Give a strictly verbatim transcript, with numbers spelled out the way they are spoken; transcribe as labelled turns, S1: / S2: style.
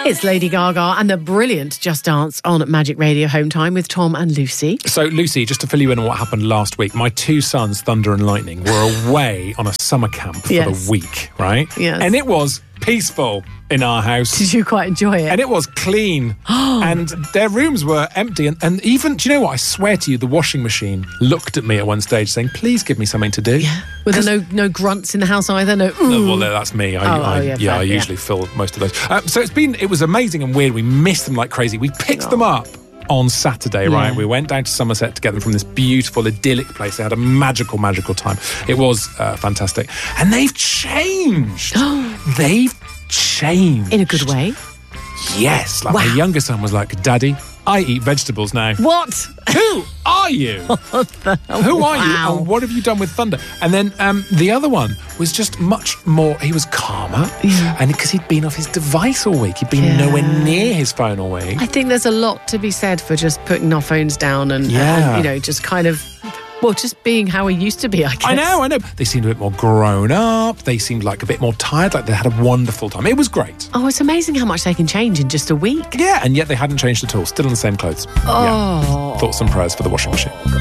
S1: It's Lady Gaga and the brilliant Just Dance on Magic Radio Home Time with Tom and Lucy.
S2: So, Lucy, just to fill you in on what happened last week, my two sons, Thunder and Lightning, were away on a summer camp for
S1: Yes.
S2: the week, right?
S1: Yes.
S2: And it was peaceful in our house.
S1: Did you quite enjoy it?
S2: And it was clean. And their rooms were empty. And, and even, do you know what? I swear to you, the washing machine looked at me at one stage saying, please give me something to do.
S1: Yeah. Were there no, no grunts in the house either? No, ooh.
S2: Well, that's me. I,
S1: Oh,
S2: I,
S1: oh,
S2: yeah,
S1: yeah,
S2: I
S1: fair, yeah.
S2: usually fill most of those. Uh, so it's been, it was amazing and weird. We missed them like crazy. We picked
S1: Oh.
S2: them up on Saturday, right?
S1: Yeah.
S2: We went down to Somerset to get them from this beautiful, idyllic place. They had a magical, magical time. It was uh, fantastic. And they've changed. They've changed.
S1: In a good way.
S2: Yes. Like
S1: Wow.
S2: my younger son was like, Daddy, I eat vegetables now.
S1: What?
S2: Who are you? Who are you?
S1: Wow.
S2: And what have you done with Thunder? And then um, the other one was just much more, he was calmer.
S1: Yeah.
S2: And because he'd been off his device all week, he'd been
S1: Yeah.
S2: nowhere near his phone all week.
S1: I think there's a lot to be said for just putting our phones down and,
S2: Yeah.
S1: and, you know, just kind of, well, just being how we used to be, I guess.
S2: I know, I know. They seemed a bit more grown up. They seemed like a bit more tired, like they had a wonderful time. It was great.
S1: Oh, it's amazing how much they can change in just a week.
S2: Yeah, and yet they hadn't changed at all. Still in the same clothes.
S1: Oh.
S2: Yeah. Thoughts and prayers for the washing machine.